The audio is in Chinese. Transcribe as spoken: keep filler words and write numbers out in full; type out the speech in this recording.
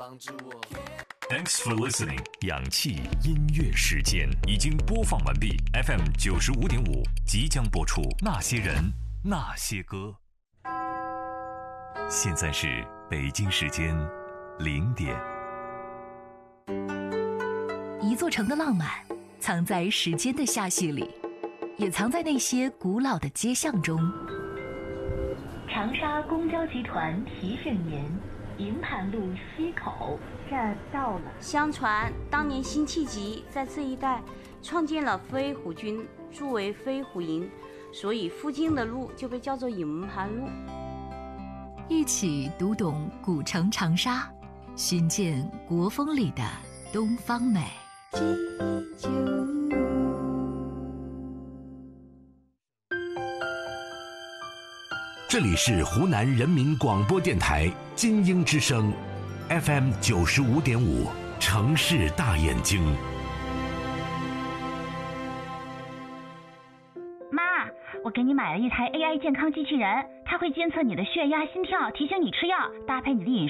Thanks for listening。氧气音乐时间已经播放完毕 ，F M 九十五点五即将播出那些人那些歌。现在是北京时间零点。 一座城的浪漫，藏在时间的罅隙里，也藏在那些古老的街巷中。长沙公交集团提示您：营盘路西口站到了。 相传当年辛弃疾在这一带创建了飞虎军，筑为飞虎营，所以附近的路就被叫做营盘路。 一起读懂古城长沙，寻见国风里的东方美。 这里是湖南人民广播电台金鹰之声 F M 九十五点五，城市大眼睛。 妈，我给你买了一台 A I 健康机器人，它会监测你的血压、心跳，提醒你吃药，搭配你的饮食。